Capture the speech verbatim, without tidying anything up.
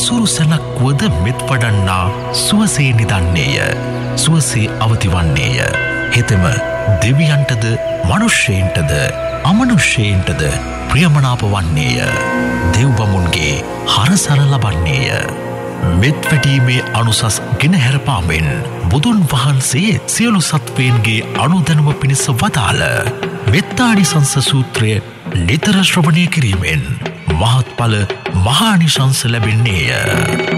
සුරුසැලක් වුවද මෙත් වඩන්නා සුවසේ නිදන්නේය. සුවසේ අවතිවන්නේය. හෙතෙම දෙවියන්ටද මනුෂ්‍යයන්ටද අමනුෂ්‍යයන්ටද ප්‍රියමනාප වන්නේය. දෙව්බමුන්ගේ හරසර ලබන්නේය. මෙත් වැටීමේ අනුසස් ගෙනහැර පාමෙන් බුදුන් වහන්සේ සියලු සත්වයන්ගේ අනුදැනුම පිණිස වදාළ මෙත්තානිසංස සූත්‍රය නිතර ශ්‍රවණය කිරීමෙන් මහත්ඵල මහානිශංස ලැබෙන්නේය.